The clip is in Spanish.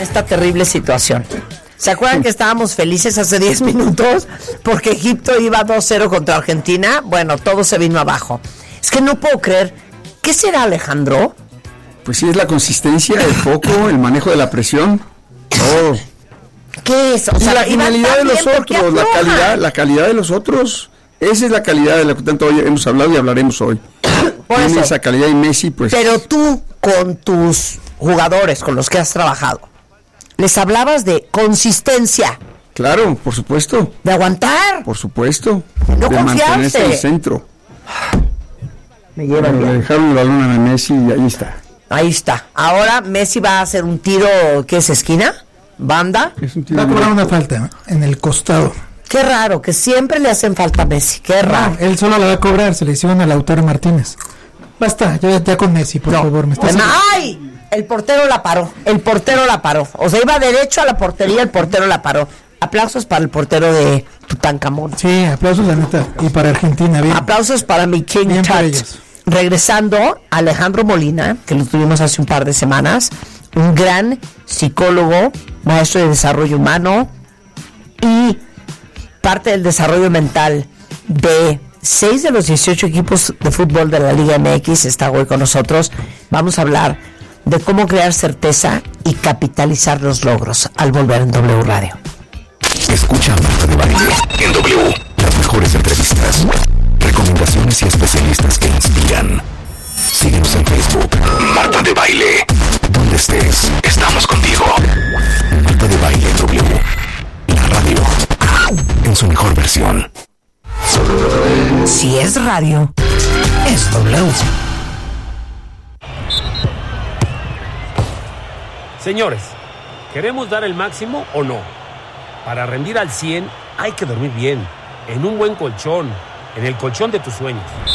esta terrible situación. ¿Se acuerdan que estábamos felices hace 10 minutos porque Egipto iba 2-0 contra Argentina? Bueno, todo se vino abajo. Es que no puedo creer. ¿Qué será, Alejandro? Pues sí, es la consistencia, el foco, el manejo de la presión, todo. ¿Qué es? O sea, y la finalidad de los otros, la calidad de los otros. Esa es la calidad de la que tanto hoy hemos hablado y hablaremos hoy. Tiene esa calidad, y Messi, pues... Pero tú, con tus jugadores, con los que has trabajado, les hablabas de consistencia. Claro, por supuesto. De aguantar. Por supuesto. No de confiarse. Mantenerse en el centro. Me llevan le dejaron el balón a Messi y ahí está. Ahí está. Ahora Messi va a hacer un tiro, ¿qué es? ¿Esquina? ¿Banda? Va a cobrar una falta en el costado. Qué raro, que siempre le hacen falta a Messi. Qué raro. Él solo la va a cobrar, se le hicieron a Lautaro Martínez. Basta, ya con Messi, por favor. ¡Ay! El portero la paró. O sea, iba derecho a la portería, el portero la paró. Aplausos para el portero de Tutankamón. Sí, aplausos, la neta. Y para Argentina, bien. Aplausos para mi King bien Tut. Regresando, Alejandro Molina, que lo tuvimos hace un par de semanas, un gran psicólogo, maestro de desarrollo humano y parte del desarrollo mental de 6 de los 18 equipos de fútbol de la Liga MX, está hoy con nosotros. Vamos a hablar de cómo crear certeza y capitalizar los logros al volver en W Radio. Escucha a Marta de Baile en W. Las mejores entrevistas, recomendaciones y especialistas que inspiran. Síguenos en Facebook. Marta de Baile. Donde estés, estamos contigo. Marta de Baile en W. La radio en su mejor versión. Si es radio, es W. Señores, ¿queremos dar el máximo o no? Para rendir al 100 hay que dormir bien, en un buen colchón, en el colchón de tus sueños.